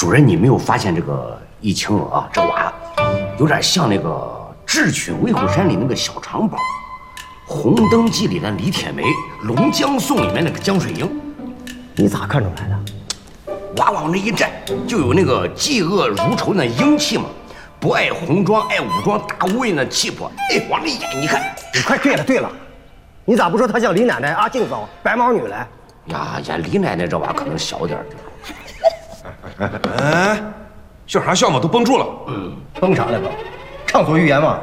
主任，你没有发现这个易晴娥啊，这娃有点像那个《智取威虎山》里那个小长宝，《红灯记》里的李铁梅，《龙江颂》里面那个江水英。 你咋看出来的？ 娃往那一站，就有那个嫉恶如仇那英气嘛，不爱红装爱武装大无畏那气魄。哎，往那一眼，你看， 你快对了，你咋不说她像李奶奶、阿静嫂、白毛女嘞？ 呀，李奶奶这娃可能小点哎，笑啥笑嘛？都绷住了。 绷啥来绷？畅所欲言嘛。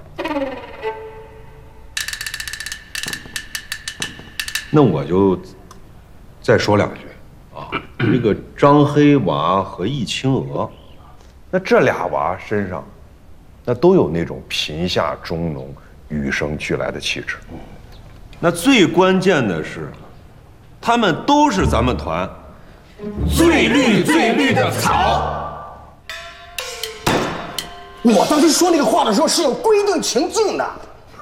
那我就再说两句啊。这个张黑娃和易青娥，那这俩娃身上，那都有那种贫下中农、与生俱来的气质。那最关键的是，他们都是咱们团最绿的草。 我当时说那个话的时候是有规定情境的。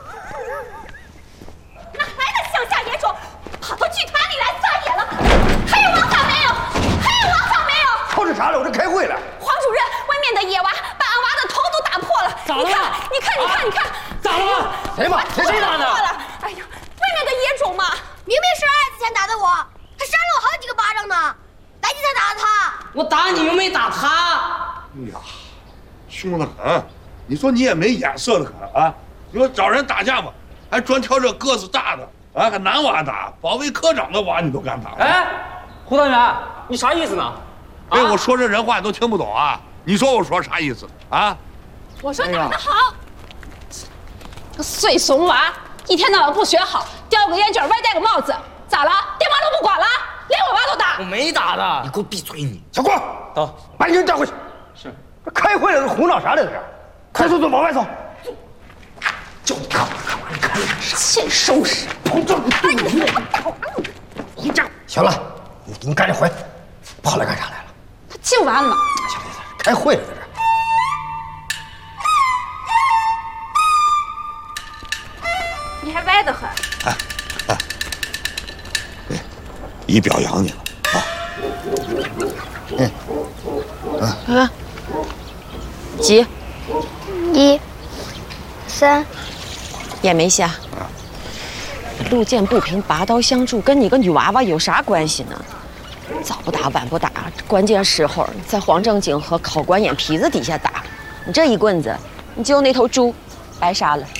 哪来的乡下野种，跑到剧团里来撒野了？还有王法没有？ 吵着啥了？我这开会了。 黄主任，外面的野娃把俺娃的头都打破了。 咋了？ 你看， 咋了？ 谁打的？ 破了！哎呀，外面的野种嘛， 明明是儿子先打的我，他扇了我好几个巴掌呢。来，你才打的他。 我打你又没打他。 哎呀，凶得很！你说你也没眼色的很啊！你说找人打架嘛，还专挑这个子大的啊，还男娃打，保卫科长的娃你都敢打？ 哎，胡团员，你啥意思呢？ 哎，我说这人话你都听不懂啊！你说我说啥意思啊？ 我说打得好。个碎怂娃，一天到晚不学好，叼个烟卷，外戴个帽子，咋了？电话都不管了，连我娃都打。 我没打的。 你给我闭嘴！你小郭， 到， 把人带回去。 是， 这开会了，胡闹啥来着？快走，往外走。 叫你干嘛？你看先收拾。 碰撞你对你你这行了，你赶紧回，跑来干啥来了？ 他净完了。 行，开会了，在这。 你还歪得很。 姨表扬你了啊！ 几？ 1、3， 也没下。路见不平，拔刀相助，跟你个女娃娃有啥关系呢？早不打晚不打，关键时候在黄正经和考官眼皮子底下打，你这一棍子，你就那头猪白杀了。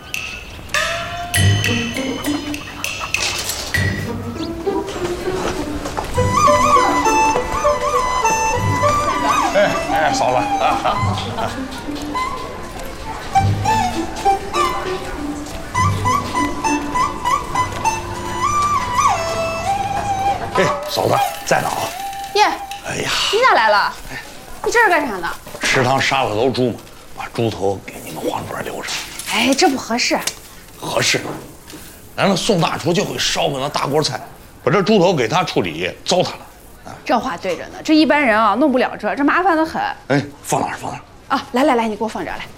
哎，嫂子啊！哎，嫂子在呢啊！ 耶， 哎呀， 你咋来了？你这是干啥呢？ 食堂杀了头猪嘛，把猪头给你们黄主任留着。 哎，这不合适。 合适，咱那宋大厨就会烧个那大锅菜，把这猪头给他处理，糟蹋了。 这话对着呢，这一般人啊弄不了这麻烦的很。 哎，放哪儿？ 啊！来，你给我放这儿来。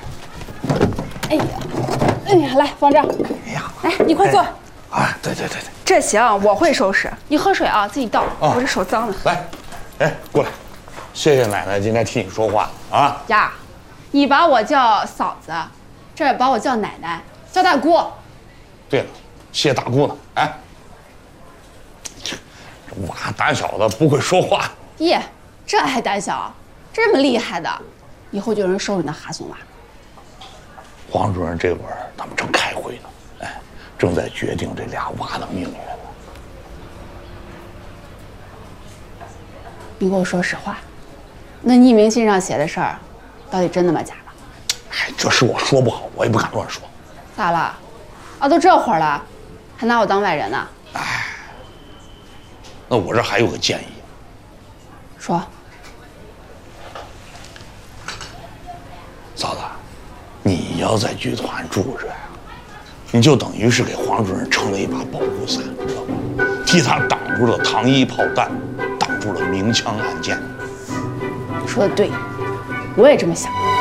哎呀，来放这儿。 哎呀， 来，你快坐。 啊，对， 这行，我会收拾。你喝水啊，自己倒。我这手脏的很。 来，哎，过来，谢谢奶奶今天替你说话啊。 呀，你把我叫嫂子，这把我叫奶奶，叫大姑。 对了，谢大姑呢。哎，这娃胆小的不会说话。 耶，这还胆小？这么厉害的，以后就有人收拾那哈怂娃。 黄主任这会儿他们正开会呢，哎，正在决定这俩娃的命运呢。 你给我说实话，那匿名信上写的事儿，到底真的吗假的？ 哎，这事我说不好，我也不敢乱说。 咋了？啊，都这会儿了，还拿我当外人呢？ 哎，那我这还有个建议。 说。 嫂子，你要在剧团住着呀，你就等于是给黄主任撑了一把保护伞，知道吗？替他挡住了糖衣炮弹，挡住了明枪暗箭。 你说的对，我也这么想。